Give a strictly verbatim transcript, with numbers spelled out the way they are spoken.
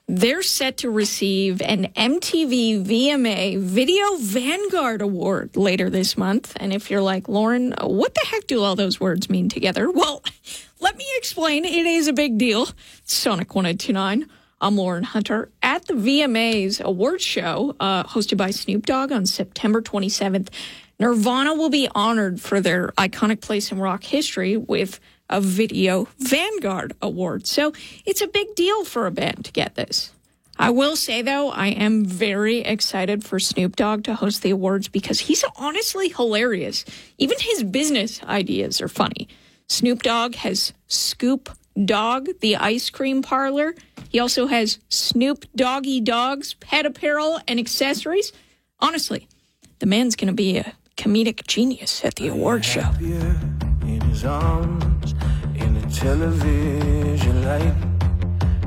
they're set to receive an M T V V M A Video Vanguard Award later this month. And if you're like, Lauren, what the heck do all those words mean together? Well, let me explain. It is a big deal. Sonic one oh two nine. I'm Lauren Hunter. At the V M A's awards show, uh, hosted by Snoop Dogg on September twenty-seventh, Nirvana will be honored for their iconic place in rock history with a Video Vanguard Award. So it's a big deal for a band to get this. I will say, though, I am very excited for Snoop Dogg to host the awards because he's honestly hilarious. Even his business ideas are funny. Snoop Dogg has Scoop Dog, the ice cream parlor. He also has Snoop Doggy Dogs, pet apparel, and accessories. Honestly, the man's going to be a comedic genius at the award show. In his arms, in the television light.